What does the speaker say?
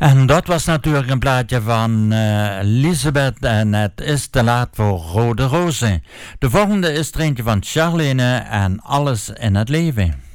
En dat was natuurlijk een plaatje van Lisbeth en het is te laat voor Rode Rozen. De volgende is er eentje van Charlene en Alles in het leven.